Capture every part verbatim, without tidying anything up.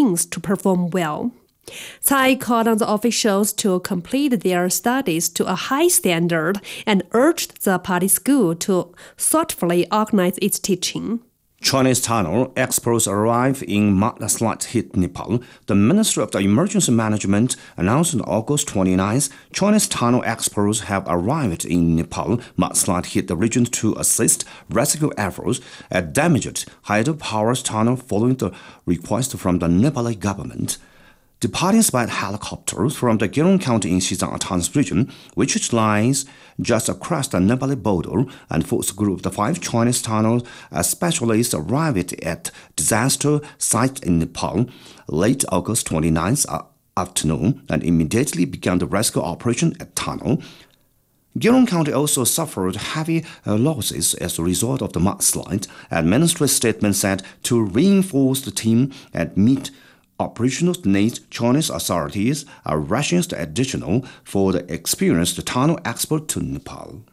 means to perform well. Tsai called on the officials to complete their studies to a high standard and urged the party school to thoughtfully organize its teaching. Chinese tunnel experts arrive in mudslide-hit Nepal. The Ministry of the Emergency Management announced on August twenty-ninth, Chinese tunnel experts have arrived in Nepal mudslide-hit region to assist rescue efforts at damaged hydropower tunnel following the request from the Nepali government. Departing by helicopters from the Gyeong County in Xizang Autonomous Region, which lies just across the Nepali border, and force group of the five Chinese tunnel specialists arrived at disaster site in Nepal late August twenty-ninth afternoon and immediately began the rescue operation at tunnel. Gyeong County also suffered heavy uh, losses as a result of the mudslide, and ministry statement said to reinforce the team and meet operational needs, Chinese authorities are rushing the additional for the experienced tunnel expert to Nepal.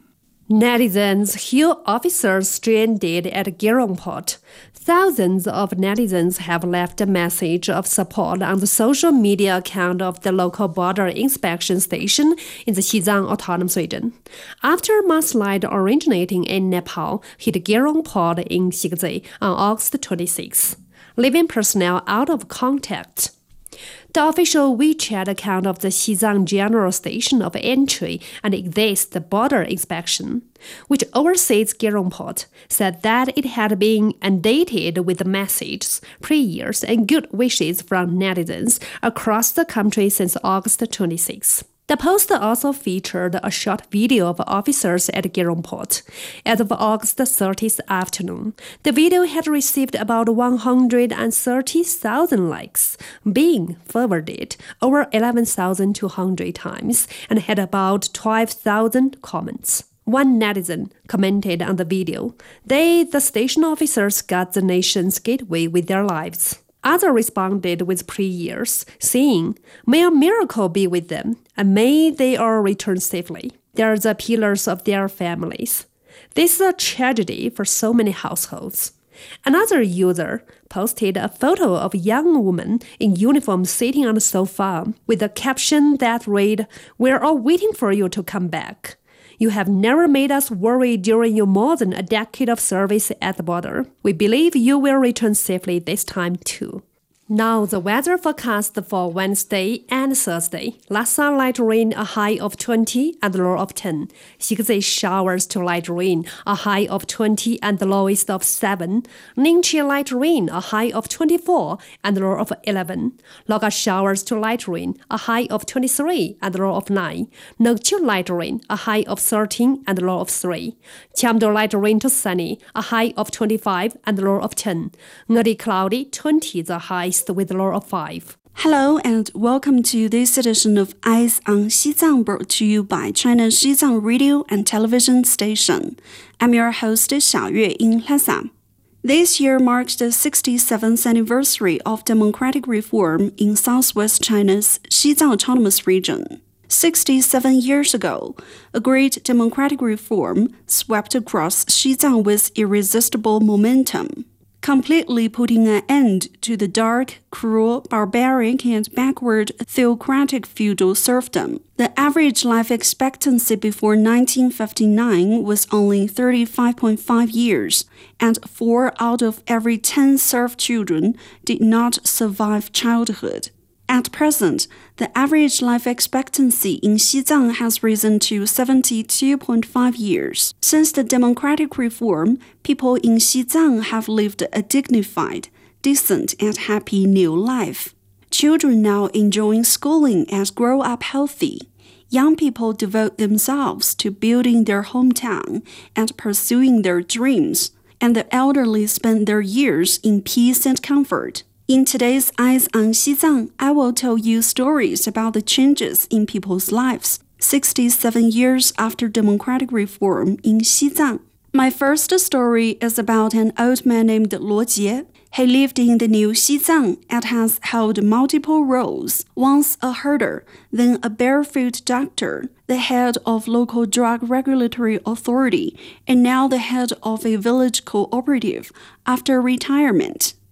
Netizens hear officers stranded at Gyeong Port. Thousands of netizens have left a message of support on the social media account of the local border inspection station in the Xizang Autonomous Region. After a mudslide originating in Nepal hit Gyeong Port in Xigzi on August twenty-sixth. Leaving personnel out of contact. The official WeChat account of the Xizang General Station of Entry and Exit the Border Inspection, which oversees Gyeong Port, said that it had been inundated with messages, prayers, and good wishes from netizens across the country since August twenty-sixth. The post also featured a short video of officers at Gyeong Port. As of August thirtieth afternoon, the video had received about one hundred thirty thousand likes, being forwarded over eleven thousand two hundred times, and had about twelve thousand comments. One netizen commented on the video, "They, the station officers, got the nation's gateway with their lives." Others responded with prayers, saying, "May a miracle be with them, and may they all return safely. They are the pillars of their families. This is a tragedy for so many households." Another user posted a photo of a young woman in uniform sitting on a sofa with a caption that read, "We're all waiting for you to come back. You have never made us worry during your more than a decade of service at the border. We believe you will return safely this time too." Now the weather forecast for Wednesday and Thursday. Lhasa light rain, a high of twenty and low of ten. Xigzi showers to light rain, a high of twenty and the lowest of seven. Ningqi light rain, a high of twenty-four and low of eleven. Loga showers to light rain, a high of twenty-three and low of nine. Nokchu light rain, a high of thirteen and low of three. Chamdo light rain to sunny, a high of twenty-five and low of ten. Ngari cloudy, twenty the highest with a low of five. Hello and welcome to this edition of Eyes on Xizang, brought to you by China's Xizang Radio and Television Station. I'm your host, Xiaoyue in Lhasa. This year marks the sixty-seventh anniversary of democratic reform in southwest China's Xizang Autonomous Region. sixty-seven years ago, a great democratic reform swept across Xizang with irresistible momentum, completely putting an end to the dark, cruel, barbaric, and backward theocratic feudal serfdom. The average life expectancy before nineteen fifty-nine was only thirty-five point five years, and four out of every ten serf children did not survive childhood. At present, the average life expectancy in Xizang has risen to seventy-two point five years. Since the democratic reform, people in Xizang have lived a dignified, decent, and happy new life. Children now enjoy schooling and grow up healthy. Young people devote themselves to building their hometown and pursuing their dreams, and the elderly spend their years in peace and comfort. In today's Eyes on Xizang, I will tell you stories about the changes in people's lives sixty-seven years after democratic reform in Xizang. My first story is about an old man named Luo Jie. He lived in the new Xizang and has held multiple roles, once a herder, then a barefoot doctor, the head of local drug regulatory authority, and now the head of a village cooperative after retirement.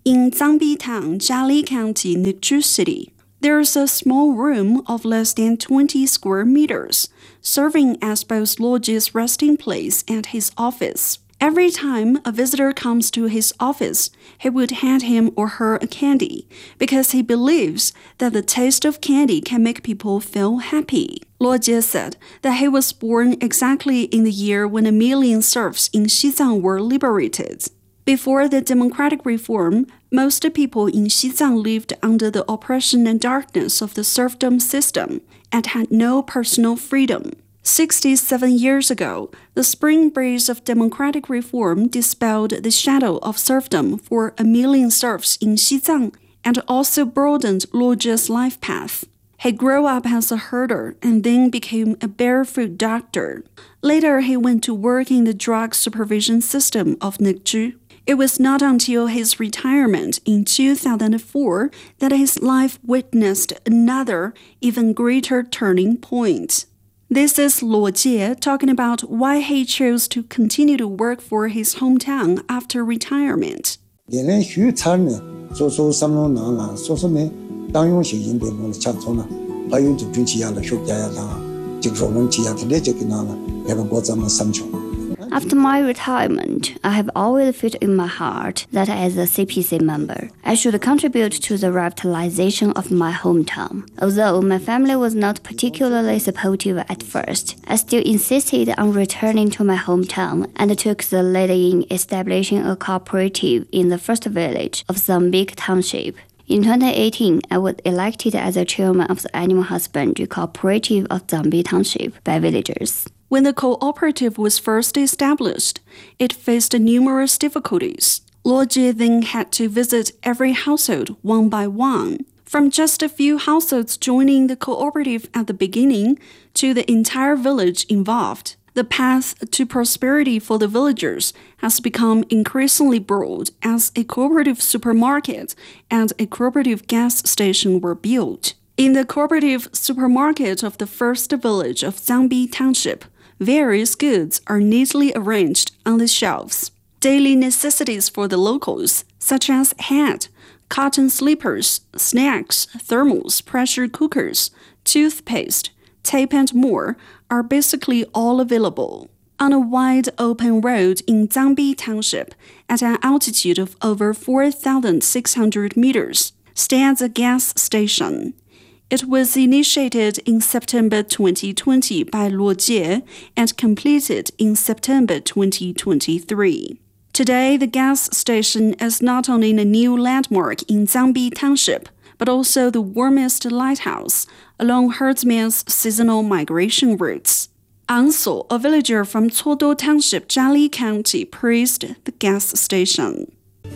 In Zangbi Town, Jiali County, Ningzhi City, there is a small room of less than twenty square meters, serving as both Luo Jie's resting place and his office. Every time a visitor comes to his office, he would hand him or her a candy, because he believes that the taste of candy can make people feel happy. Luo Jie said that he was born exactly in the year when a million serfs in Xizang were liberated. Before the democratic reform, most people in Xizang lived under the oppression and darkness of the serfdom system and had no personal freedom. sixty-seven years ago, the spring breeze of democratic reform dispelled the shadow of serfdom for a million serfs in Xizang and also broadened Luo Jie's life path. He grew up as a herder and then became a barefoot doctor. Later, he went to work in the drug supervision system of Ningzhi. It was not until his retirement in two thousand four that his life witnessed another, even greater turning point. This is Luo Jie talking about why he chose to continue to work for his hometown after retirement. 连连许产呢，所说三龙囊啦，所说呢，当用些应变中的强冲啦，还有就军企呀啦、学家呀啦，这个说能企呀，他那这个那啦，那个国咱们三穷。 After my retirement, I have always felt in my heart that as a C P C member, I should contribute to the revitalization of my hometown. Although my family was not particularly supportive at first, I still insisted on returning to my hometown and took the lead in establishing a cooperative in the first village of Zambik Township. In twenty eighteen, I was elected as the chairman of the Animal Husbandry Cooperative of Zambik Township by villagers. When the cooperative was first established, it faced numerous difficulties. Luo Jie then had to visit every household one by one. From just a few households joining the cooperative at the beginning to the entire village involved, the path to prosperity for the villagers has become increasingly broad as a cooperative supermarket and a cooperative gas station were built. In the cooperative supermarket of the first village of Zangbi Township, various goods are neatly arranged on the shelves. Daily necessities for the locals, such as hat, cotton slippers, snacks, thermals, pressure cookers, toothpaste, tape and more, are basically all available. On a wide open road in Zangbi Township, at an altitude of over four thousand six hundred meters, stands a gas station. It was initiated in September twenty twenty by Luo Jie and completed in September twenty twenty-three. Today, the gas station is not only a new landmark in Zangbi Township, but also the warmest lighthouse along herdsmen's seasonal migration routes. Anso, a villager from Cuodo Township, Jiali County, praised the gas station.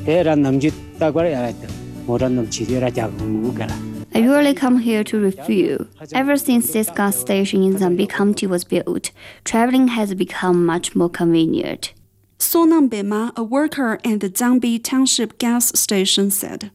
I usually come here to refuel. Ever since this gas station in Zambik County was built, traveling has become much more convenient. Sonam Bema, a worker at the Zangbi Township gas station, said,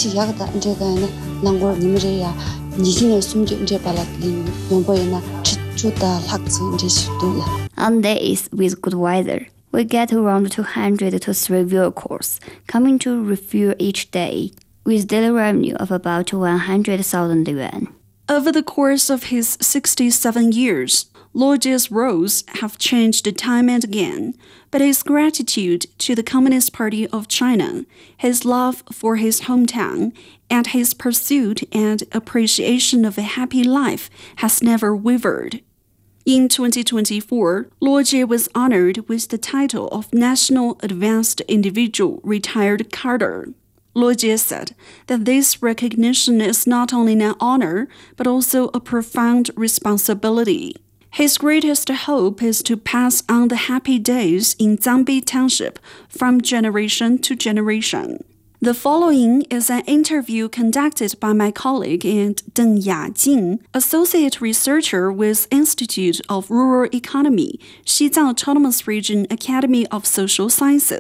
On days with good weather, we get around two hundred to three vehicles coming to refuel each day, with daily revenue of about one hundred thousand yuan. Over the course of his sixty-seven years, Luo Jie's roles have changed time and again, but his gratitude to the Communist Party of China, his love for his hometown, and his pursuit and appreciation of a happy life has never wavered. In twenty twenty-four, Luo Jie was honored with the title of National Advanced Individual Retired Cadre. Luo Jie said that this recognition is not only an honor, but also a profound responsibility. His greatest hope is to pass on the happy days in Zangbi Township from generation to generation. The following is an interview conducted by my colleague and Deng Yajing, associate researcher with Institute of Rural Economy, Xizang Autonomous Region Academy of Social Sciences.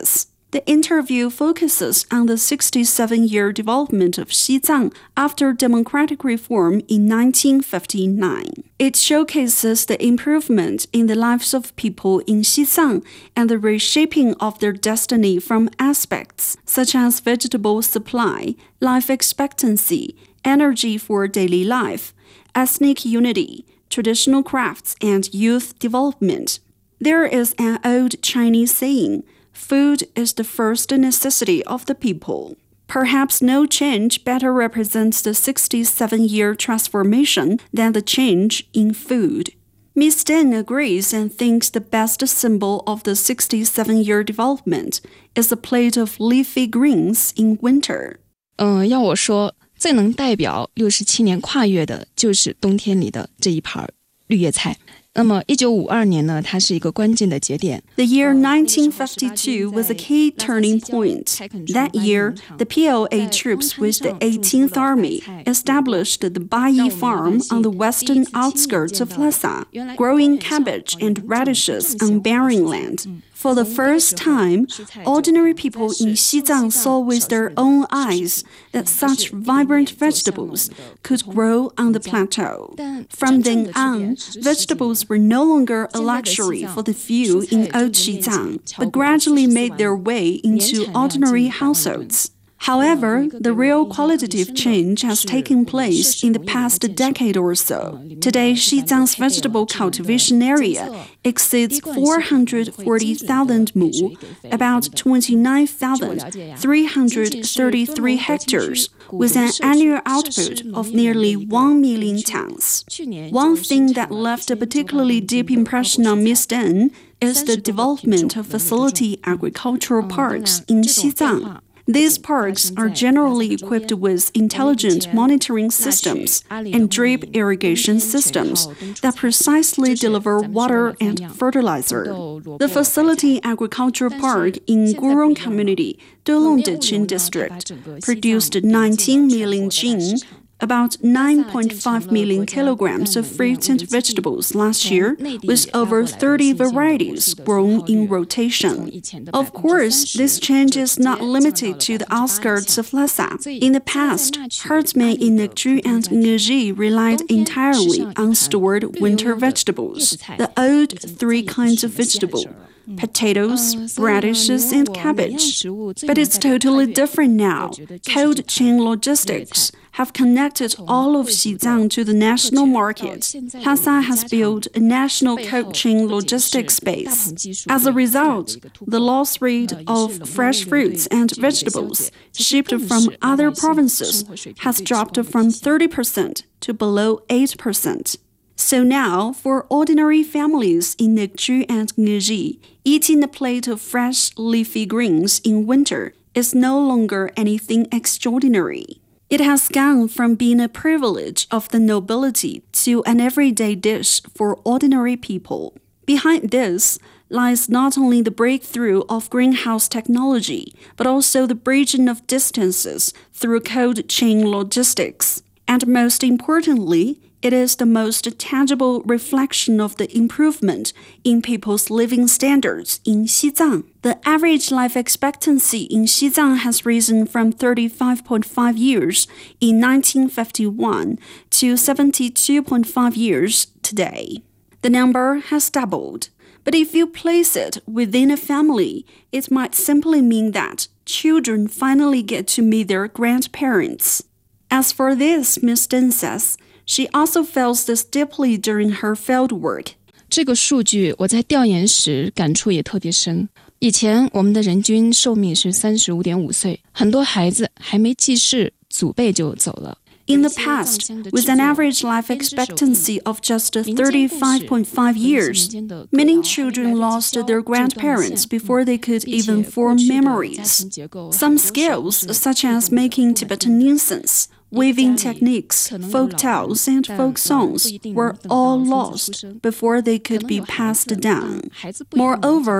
The interview focuses on the sixty-seven-year development of Xizang after democratic reform in nineteen fifty-nine. It showcases the improvement in the lives of people in Xizang and the reshaping of their destiny from aspects such as vegetable supply, life expectancy, energy for daily life, ethnic unity, traditional crafts, and youth development. There is an old Chinese saying, "Food is the first necessity of the people." Perhaps no change better represents the sixty-seven-year transformation than the change in food. Miz Deng agrees and thinks the best symbol of the sixty-seven-year development is a plate of leafy greens in winter. 嗯，要我说，最能代表六十七年跨越的就是冬天里的这一盘绿叶菜。那么一九五二年呢，它是一个关键的节点。 The year nineteen fifty-two was a key turning point. That year, the P L A troops with the eighteenth Army established the Bayi Farm on the western outskirts of Lhasa, growing cabbage and radishes on barren land. For the first time, ordinary people in Xizang saw with their own eyes that such vibrant vegetables could grow on the plateau. From then on, vegetables were no longer a luxury for the few in old Xizang, but gradually made their way into ordinary households. However, the real qualitative change has taken place in the past decade or so. Today, Xizang's vegetable cultivation area exceeds four hundred forty thousand mu, about twenty-nine thousand three hundred thirty-three hectares, with an annual output of nearly one million tons. One thing that left a particularly deep impression on Miz Deng is the development of facility agricultural parks in Xizang. These parks are generally equipped with intelligent monitoring systems and drip irrigation systems that precisely deliver water and fertilizer. The Facility Agricultural Park in Gurong Community, Delongdechin District, produced nineteen million jin, about nine point five million kilograms of fruits and vegetables last year, with over thirty varieties grown in rotation. Of course, this change is not limited to the outskirts of Lhasa. In the past, herdsmen in Nekju and Ngezhi relied entirely on stored winter vegetables, the old three kinds of vegetable: potatoes, radishes, and cabbage. But it's totally different now. Cold chain logistics have connected all of Xizang to the national market. Lhasa has built a national cold chain logistics base. As a result, the loss rate of fresh fruits and vegetables shipped from other provinces has dropped from thirty percent to below eight percent. So now, for ordinary families in Nekju and Ngezhi, eating a plate of fresh leafy greens in winter is no longer anything extraordinary. It has gone from being a privilege of the nobility to an everyday dish for ordinary people. Behind this lies not only the breakthrough of greenhouse technology, but also the bridging of distances through cold chain logistics. And most importantly, it is the most tangible reflection of the improvement in people's living standards in Xizang. The average life expectancy in Xizang has risen from thirty-five point five years in nineteen fifty-one to seventy-two point five years today. The number has doubled. But if you place it within a family, it might simply mean that children finally get to meet their grandparents. As for this, Miz Deng says, she also feels this deeply during her field work. 这个数据我在调研时感触也特别深。以前我们的人均寿命是三十五点五岁，很多孩子还没记事，祖辈就走了。 In the past, with an average life expectancy of just thirty-five point five years, many children lost their grandparents before they could even form memories. Some skills, such as making Tibetan incense, weaving techniques, folk tales, and folk songs were all lost before they could be passed down. Moreover,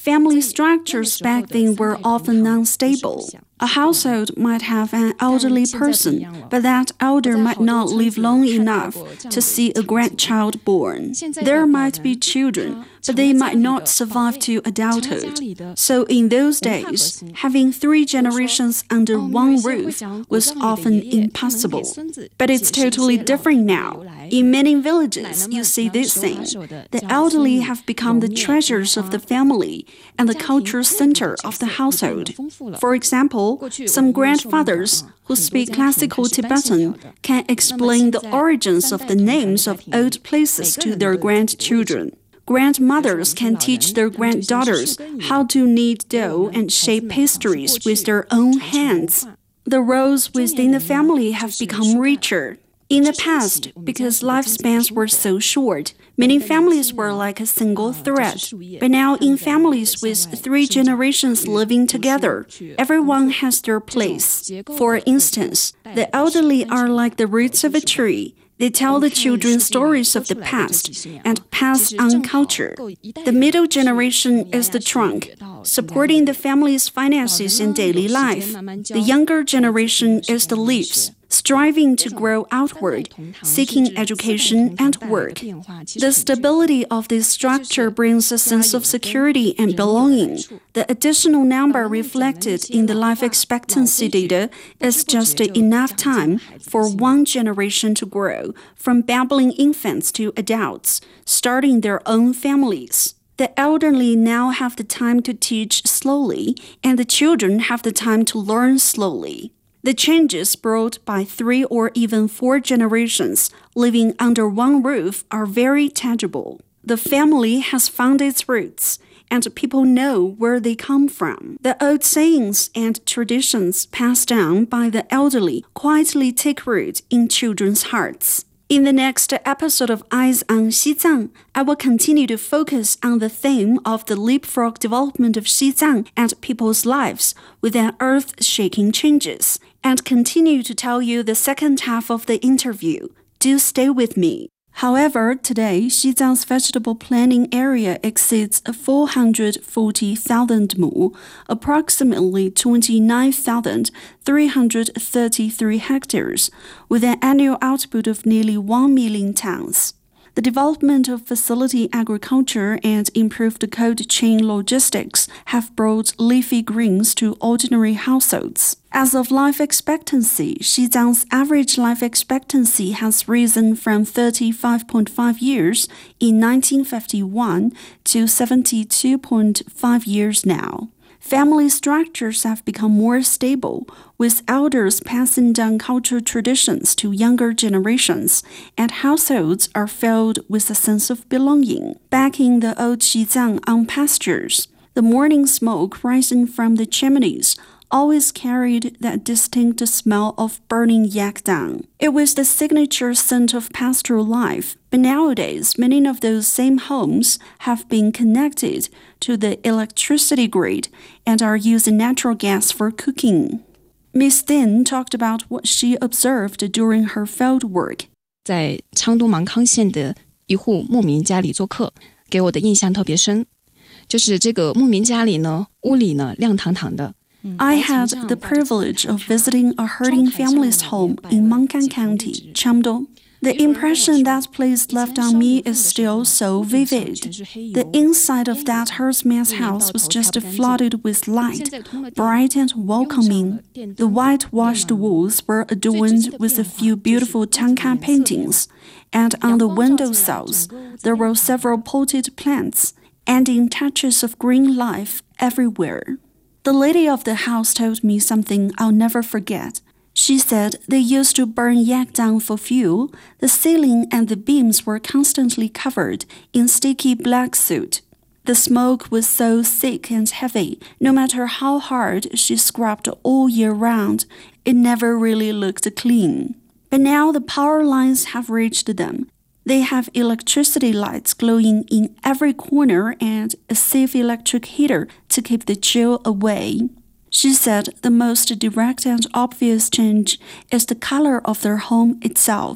Family structures back then were often unstable. A household might have an elderly person, but that elder might not live long enough to see a grandchild born. There might be children, but they might not survive to adulthood. So in those days, having three generations under one roof was often impossible. But it's totally different now. In many villages, you see this thing. The elderly have become the treasures of the family and the cultural center of the household. For example, some grandfathers who speak classical Tibetan can explain the origins of the names of old places to their grandchildren. Grandmothers can teach their granddaughters how to knead dough and shape pastries with their own hands. The roles within the family have become richer. In the past, because lifespans were so short, many families were like a single thread. But now in families with three generations living together, everyone has their place. For instance, the elderly are like the roots of a tree. They tell the children stories of the past and pass on culture. The middle generation is the trunk, supporting the family's finances and daily life. The younger generation is the leaves, striving to grow outward, seeking education and work. The stability of this structure brings a sense of security and belonging. The additional number reflected in the life expectancy data is just enough time for one generation to grow, from babbling infants to adults, starting their own families. The elderly now have the time to teach slowly, and the children have the time to learn slowly. The changes brought by three or even four generations living under one roof are very tangible. The family has found its roots, and people know where they come from. The old sayings and traditions passed down by the elderly quietly take root in children's hearts. In the next episode of Eyes on Xizang, I will continue to focus on the theme of the leapfrog development of Xizang and people's lives with an earth-shaking changes, and continue to tell you the second half of the interview. Do stay with me. However, today, Xizang's vegetable planting area exceeds four hundred forty thousand mu, approximately twenty-nine thousand three hundred thirty-three hectares, with an annual output of nearly one million tons. The development of facility agriculture and improved cold chain logistics have brought leafy greens to ordinary households. As of life expectancy, Xizang's average life expectancy has risen from thirty-five point five years in nineteen fifty-one to seventy-two point five years now. Family structures have become more stable, with elders passing down cultural traditions to younger generations, and households are filled with a sense of belonging. Back in the old Xizang on pastures, the morning smoke rising from the chimneys always carried that distinct smell of burning yak dung. It was the signature scent of pastoral life, but nowadays many of those same homes have been connected to the electricity grid and are using natural gas for cooking. Miss Din talked about what she observed during her field work. 在昌都芒康县的一户牧民家里做客，给我的印象特别深。就是这个牧民家里呢，屋里呢亮堂堂的。 I had the privilege of visiting a herding family's home in Mangkan County, Chamdo. The impression that place left on me is still so vivid. The inside of that herdsman's house was just flooded with light, bright and welcoming. The whitewashed walls were adorned with a few beautiful Tanka paintings, and on the windowsills there were several potted plants, adding touches of green life everywhere. The lady of the house told me something I'll never forget. She said they used to burn yak dung for fuel. The ceiling and the beams were constantly covered in sticky black soot. The smoke was so thick and heavy, no matter how hard she scrubbed all year round, it never really looked clean. But now the power lines have reached them. They have electricity lights glowing in every corner and a safe electric heater to keep the chill away. She said the most direct and obvious change is the color of their home itself.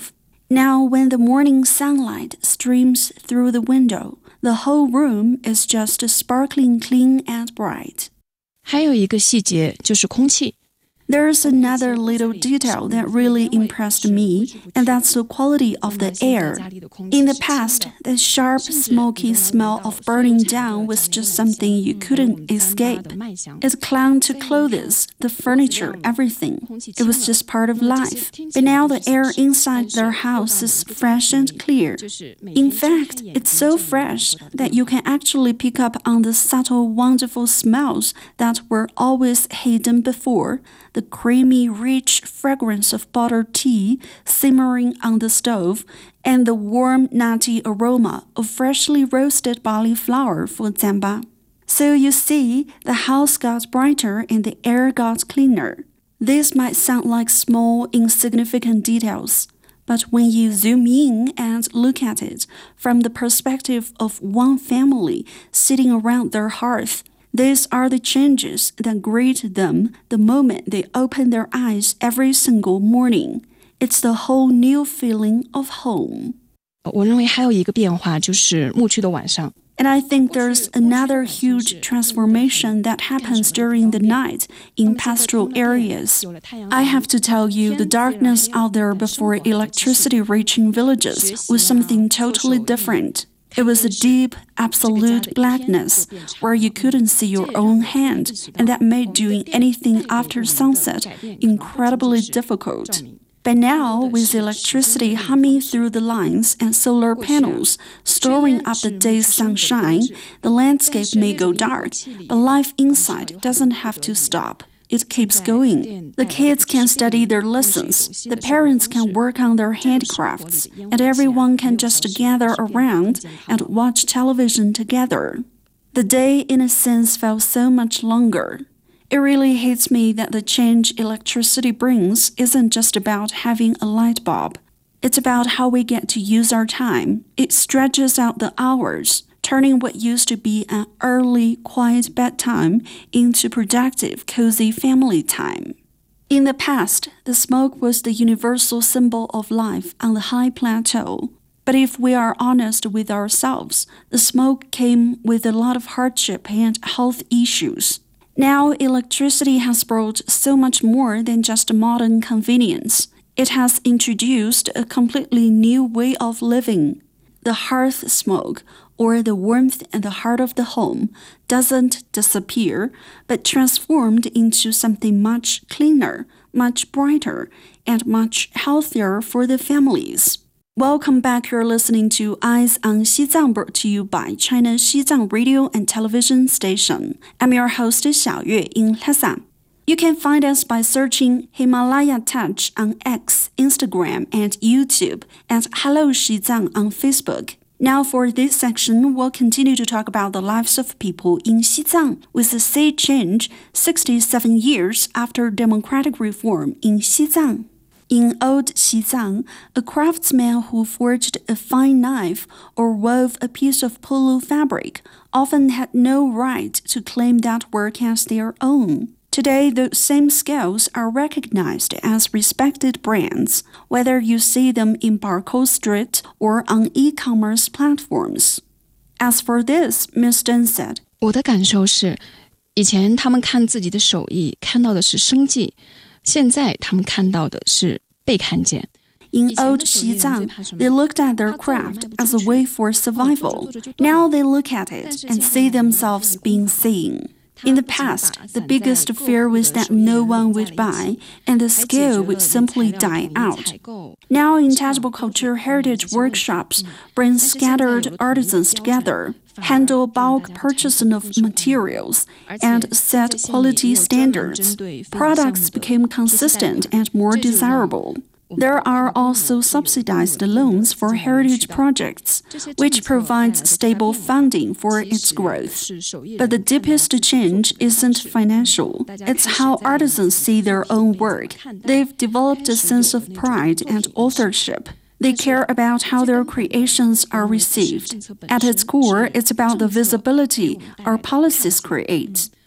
Now, when the morning sunlight streams through the window, the whole room is just sparkling clean and bright. 还有一个细节就是空气。 There's another little detail that really impressed me, and that's the quality of the air. In the past, the sharp, smoky smell of burning down was just something you couldn't escape. It clung to clothes, the furniture, everything. It was just part of life. But now the air inside their house is fresh and clear. In fact, it's so fresh that you can actually pick up on the subtle, wonderful smells that were always hidden before.The creamy, rich fragrance of buttered tea simmering on the stove, and the warm, nutty aroma of freshly roasted barley flour for zamba. So you see, the house got brighter and the air got cleaner. This might sound like small, insignificant details, but when you zoom in and look at it from the perspective of one family sitting around their hearth,These are the changes that greet them the moment they open their eyes every single morning. It's the whole new feeling of home. 我认为还有一个变化就是牧区的晚上。 And I think there's another huge transformation that happens during the night in pastoral areas. I have to tell you, the darkness out there before electricity reaching villages was something totally different.It was a deep, absolute blackness where you couldn't see your own hand, and that made doing anything after sunset incredibly difficult. But now, with electricity humming through the lines and solar panels storing up the day's sunshine, the landscape may go dark, but life inside doesn't have to stop.It keeps going. The kids can study their lessons, the parents can work on their handcrafts, and everyone can just gather around and watch television together. The day, in a sense, felt so much longer. It really hits me that the change electricity brings isn't just about having a light bulb. It's about how we get to use our time. It stretches out the hours.Turning what used to be an early, quiet bedtime into productive, cozy family time. In the past, the smoke was the universal symbol of life on the high plateau. But if we are honest with ourselves, the smoke came with a lot of hardship and health issues. Now, electricity has brought so much more than just modern convenience. It has introduced a completely new way of living. The hearth smoke,or the warmth and the heart of the home, doesn't disappear, but transformed into something much cleaner, much brighter, and much healthier for the families. Welcome back. You're listening to Eyes on Xizang, brought to you by China Xizang Radio and Television Station. I'm your host, Xiaoyue in Lhasa. You can find us by searching Himalaya Touch on X, Instagram, and YouTube, and Hello Xizang on Facebook.Now for this section, we'll continue to talk about the lives of people in Xizang with the sea change sixty-seven years after democratic reform in Xizang. In old Xizang, a craftsman who forged a fine knife or wove a piece of pulu fabric often had no right to claim that work as their own.Today, those same skills are recognized as respected brands, whether you see them in Barcode Street or on e-commerce platforms. As for this, Miz Deng said, 我的感受是，以前他们看自己的手艺，看到的是生计，现在他们看到的是被看见。 In old Xizang, they looked at their craft as a way for survival. Now they look at it and see themselves being seen.In the past, the biggest fear was that no one would buy, and the skill would simply die out. Now, intangible culture heritage workshops bring scattered artisans together, handle bulk purchasing of materials, and set quality standards. Products became consistent and more desirable.There are also subsidized loans for heritage projects, which provides stable funding for its growth. But the deepest change isn't financial. It's how artisans see their own work. They've developed a sense of pride and authorship. They care about how their creations are received. At its core, it's about the visibility our policies create.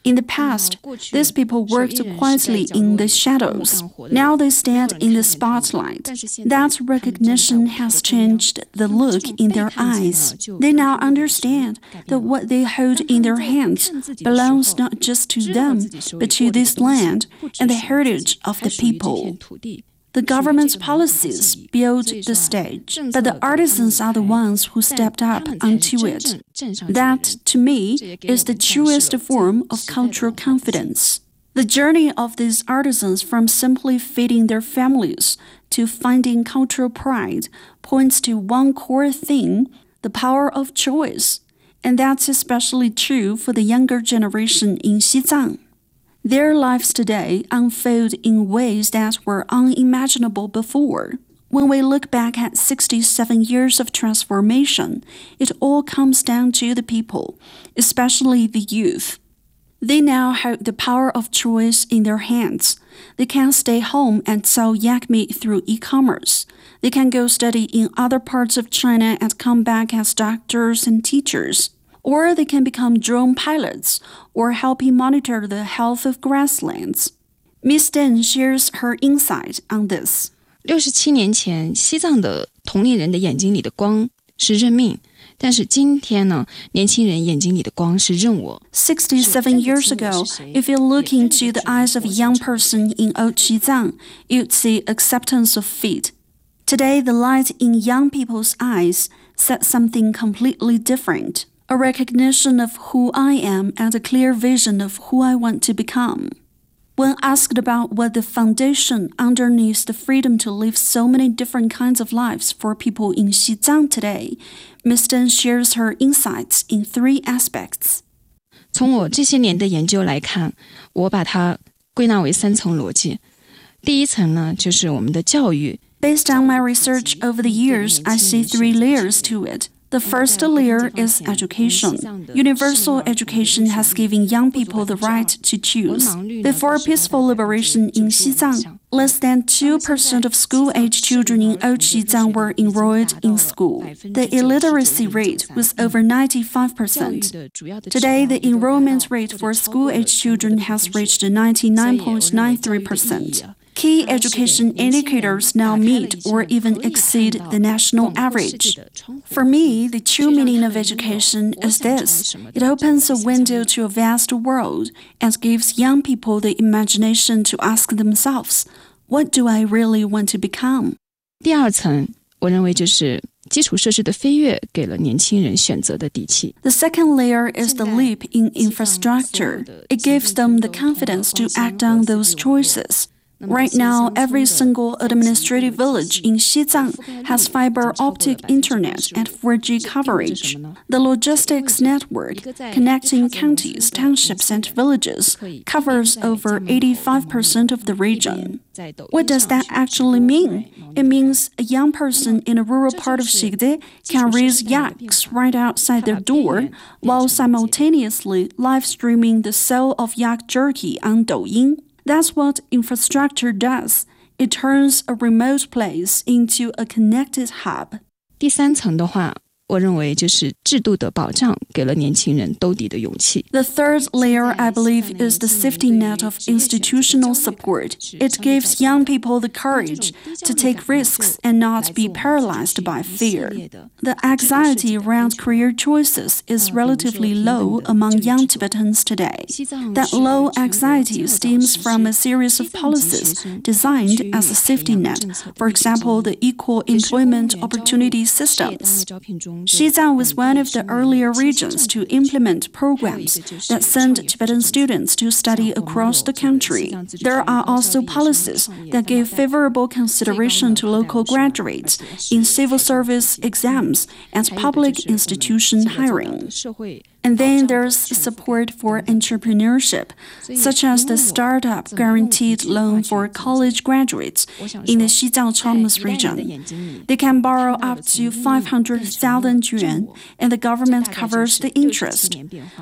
In the past, these people worked quietly in the shadows. Now they stand in the spotlight. That recognition has changed the look in their eyes. They now understand that what they hold in their hands belongs not just to them, but to this land and the heritage of the people. The government's policies build the stage, but the artisans are the ones who stepped up onto it. That, to me, is the truest form of cultural confidence. The journey of these artisans from simply feeding their families to finding cultural pride points to one core thing, the power of choice. And that's especially true for the younger generation in Xizang. Their lives today unfold in ways that were unimaginable before. When we look back at sixty-seven years of transformation, it all comes down to the people, especially the youth. They now have the power of choice in their hands. They can stay home and sell yak meat through e-commerce. They can go study in other parts of China and come back as doctors and teachers. Or they can become drone pilots, or helping monitor the health of grasslands. Miss Deng shares her insight on this. 六十七年前，西藏的同龄人的眼睛里的光是认命，但是今天呢，年轻人眼睛里的光是认我。 Sixty-seven years ago, if you look into the eyes of a young person in Old Xizang, you'd see acceptance of feet. Today, the light in young people's eyes said something completely different. A recognition of who I am and a clear vision of who I want to become. When asked about what the foundation underneath the freedom to live so many different kinds of lives for people in Xizang today, Miss Deng shares her insights in three aspects. 从我这些年的研究来看，我把它归纳为三层逻辑。第一层呢，就是我们的教育。 Based on my research over the years, I see three layers to it. The first layer is education. Universal education has given young people the right to choose. Before peaceful liberation in Xizang, less than two percent of school-age children in Old Xizang were enrolled in school. The illiteracy rate was over ninety-five percent. Today, the enrollment rate for school-age children has reached ninety-nine point nine three percent. Key education indicators now meet or even exceed the national average. For me, the true meaning of education is this. It opens a window to a vast world and gives young people the imagination to ask themselves, what do I really want to become? 第二层，我认为就是基础设施的飞跃给了年轻人选择的底气。 The second layer is the leap in infrastructure. It gives them the confidence to act on those choices. Right now, every single administrative village in Xizang has fiber optic internet and four G coverage. The logistics network, connecting counties, townships, and villages, covers over eighty-five percent of the region. What does that actually mean? It means a young person in a rural part of Xigde can raise yaks right outside their door, while simultaneously live streaming the sale of yak jerky on Douyin. That's what infrastructure does. It turns a remote place into a connected hub. 第三层的话，我认为就是制度的保障给了年轻人兜底的勇气。 The third layer, I believe, is the safety net of institutional support. It gives young people the courage to take risks and not be paralyzed by fear. The anxiety around career choices is relatively low among young Tibetans today. That low anxiety stems from a series of policies designed as a safety net, for example, the equal employment opportunity systems. Xizang was one of the earlier regions to implement programs that send Tibetan students to study across the country. There are also policies that give favorable consideration to local graduates in civil service exams and public institution hiring. And then there's support for entrepreneurship, such as the Startup Guaranteed Loan for college graduates in the Xizang Autonomous Region. They can borrow up to five hundred thousand yuan, and the government covers the interest.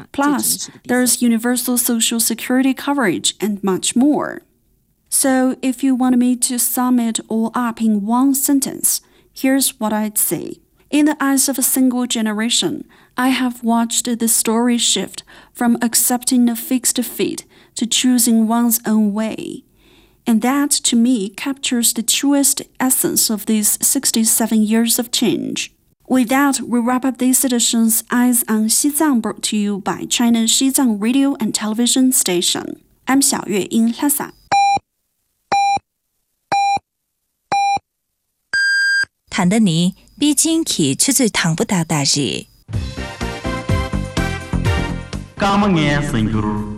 Plus, there's universal social security coverage and much more. So, if you want me to sum it all up in one sentence, here's what I'd say. In the eyes of a single generation, I have watched the story shift from accepting a fixed fate to choosing one's own way. And that, to me, captures the truest essence of these sixty-seven years of change. With that, we wrap up this edition's Eyes on Xizang, brought to you by China's Xizang Radio and Television Station. I'm Xiaoyue in Lhasa. 谈得你毕竟去出最谈不到大事。 까만 게 생규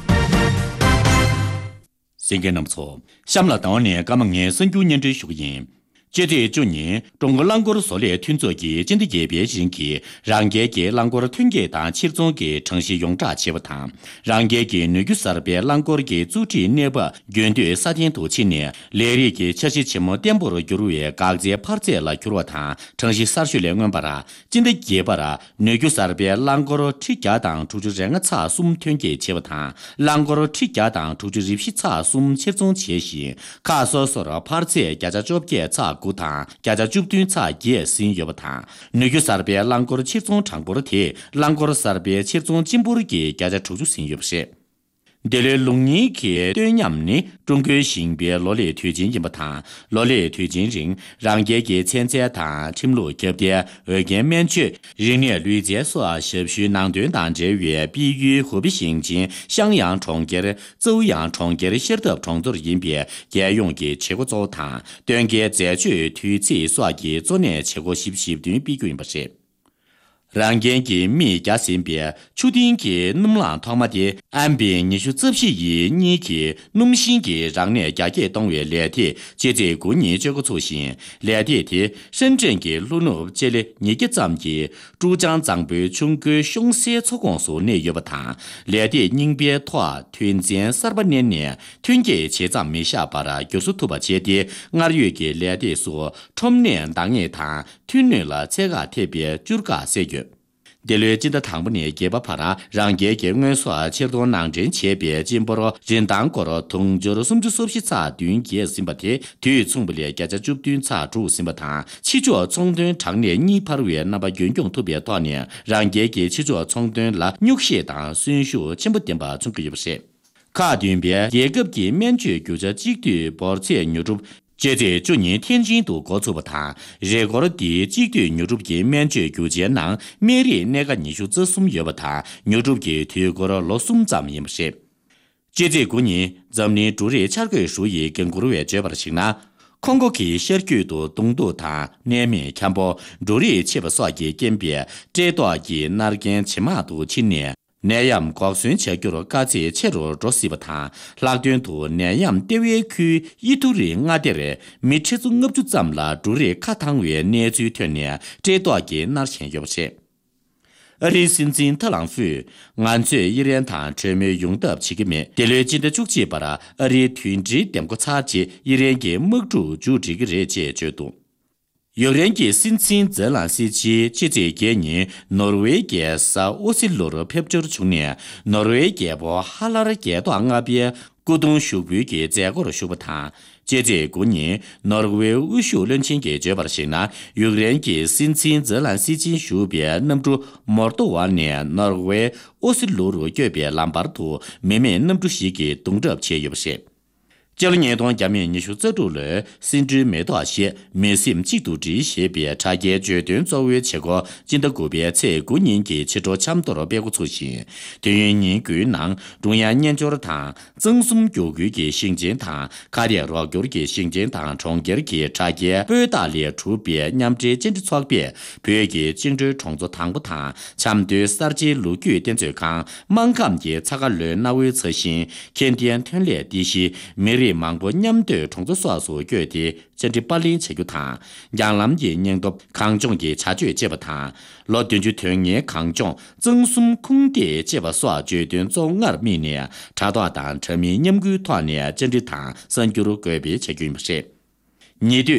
생겨 넘쳐 샴라 당원에 까만 게 생규 년제 휴인 接着九年，中国两国的所列团作给真的界别人给，让给给两国的团结党其中给城市用炸起不谈，让给给那个十二边两国的给组织内部军队三天多七年，连日给确实期末颠簸的九路业各界派在了九路谈，城市三十两万巴拉，真的界巴拉，那个十二边两国的tri家党出去人个差数团结起不谈，两国的tri家党出去一批差数其中切西，卡所所的派在加加作业差。 古塔，加加主端差也新有不谈。那个十二边两国的其中长波的铁，两国的十二边其中进步的给加加出出新有不是。第二龙年去对年呢，中国性别落力推进也不谈，落力推进人让给给现在谈进入级别二件免去人力旅检所是需难断当这月比喻货币行进襄阳重建的走样重建的写的创作的音别也用给结果做谈，对给再去推荐所给昨年结果是不是对比较不是。 让人给米家身边，确定给农浪他妈的安边，你说这批一你给农心给让人家给当为来的，接着过年这个出现，来的的深圳给路路这里你给咱们给珠江长辈全国乡县出公所内有不谈，来的人别团团建十八年年，团结且咱们下巴了，就是土把接的，俺月给来的说，春年当年谈，团年了这个特别就个些个。 第二季的汤不呢，给把帕拉让给给我说，切多南镇切别进步了，人当过了，同就了甚至说起查短给新不提，对从不了，给在就短查主新不谈，其中从短常年你帕路员那把运用特别多年，让给给其中从短了纽些当顺序全部点把中国也不是，卡短边一个给免去就在极端保持牛猪。 接着去年天津都搞出不谈，热国的地极端牛猪给免去纠结难，每年那个你说这送也不谈，牛猪给推过了老送咱们也不是。接着过年，咱们主任查个数也跟国外这把的行了。 空国去小区都东都谈，南面看不，主任七不少给鉴别，这段给那个起码都七年。 南洋国选切叫了家姐切入做事不谈，拉段图南洋地位区一度人阿的人，没切中我就咱们了，主任卡汤员年最团年，这多给哪钱也不是。而且新增特朗普，按照一连谈全面用的七个面，第二季的主机把它，而且团结点个差距，一连给某主就这个日节决定。 有人给申请泽兰时期，接着给年，挪威给是我是罗罗拍照的去年，挪威给把哈拉的给到那边，股东收归给这个的收不谈。接着过年，挪威五十两千给这把的行了，有人给申请泽兰时期收别，那么就摩多瓦年，挪威我是罗罗这边兰巴图，明明那么就是给东这些有不是。 这两年段下面，你说这周了，甚至没多些，没什么季度这些别差异决定作为结果，见到个别在过年给其中差不多了别个出现。对于年归难，中央研究了他，赠送教育给新建堂，卡点罗教给新建堂重建给差异，不大列出别，让这经济错别，不给经济创作堂不谈，相对三级路据点最康，满看给差个人那位侧心，肯定团列地区每日。 芒果年对创作所所决的，甚至八零七个他，让南也年度抗中的差距接不他，老段就团年抗中，赠送空地接不所决定做二明年，差多单成民年归团年，真的他，三九路个别切军不是。二对，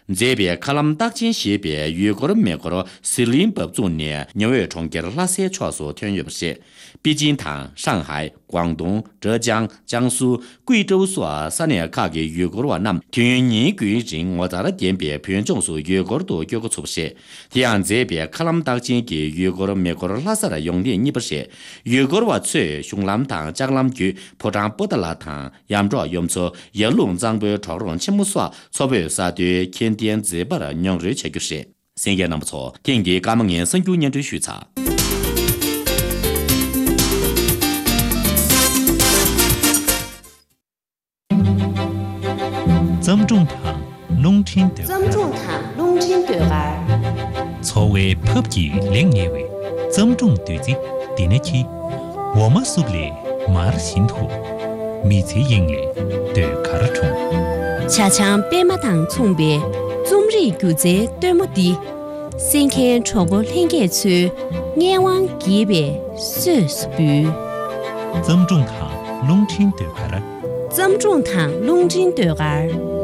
这边卡拉达金西边越国的美国的司令部中年纽约重建那些传说天越不是，北京塘、上海、广东、浙江、江苏、贵州所三年卡给越国的南，天年贵人我在了点边偏中数越国的多越个出些，这样这边卡拉达金给越国的美国的那些的用的你不是，越国的话吹熊南塘、江南区破张不得拉塘，扬州用出一龙长辈朝荣青木耍，错别杀对天点子把的娘日切个是，现在那么错，天地干么年生九年之许查。 曾中堂农村的曾中堂农村对儿， 作为普及两年为曾中对子第二期，我们苏里马尔信徒密切营里对卡尔冲， 恰恰北马堂从别中日古节对目的，先看传播两个处眼望级别四十步， 曾中堂农村对卡尔。 曾中堂农村对儿。